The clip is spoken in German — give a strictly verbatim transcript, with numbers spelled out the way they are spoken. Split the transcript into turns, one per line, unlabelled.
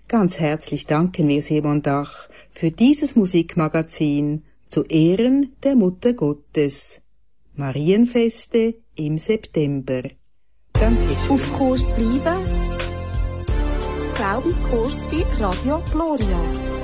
Ganz herzlich danken wir Simon Dach für dieses Musikmagazin zu Ehren der Mutter Gottes. Marienfeste im September. Dankeschön.
Auf Kurs bleiben. Glaubenskurs bei Radio Gloria.